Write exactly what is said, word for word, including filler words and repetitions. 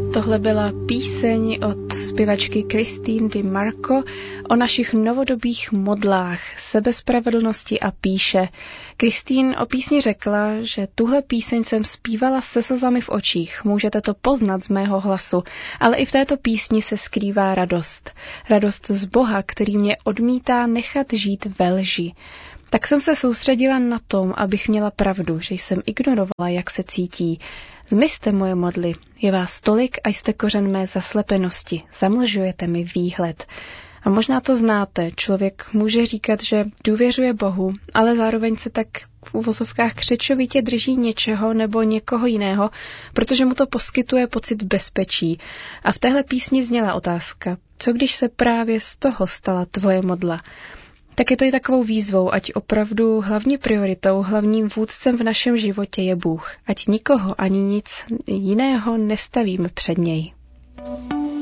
Tohle byla píseň od zpěvačky Christine Di Marco o našich novodobých modlách, sebespravedlnosti a píše. Christine o písni řekla, že tuhle píseň jsem zpívala se slzami v očích. Můžete to poznat z mého hlasu, ale i v této písni se skrývá radost. Radost z Boha, který mě odmítá nechat žít ve lži. Tak jsem se soustředila na tom, abych měla pravdu, že jsem ignorovala, jak se cítí. Zmizte moje modly, je vás tolik a jste kořen mé zaslepenosti, zamlžujete mi výhled. A možná to znáte, člověk může říkat, že důvěřuje Bohu, ale zároveň se tak v uvozovkách křečovitě drží něčeho nebo někoho jiného, protože mu to poskytuje pocit bezpečí. A v téhle písni zněla otázka, co když se právě z toho stala tvoje modla? Tak je to i takovou výzvou, ať opravdu hlavní prioritou, hlavním vůdcem v našem životě je Bůh. Ať nikoho ani nic jiného nestavíme před něj.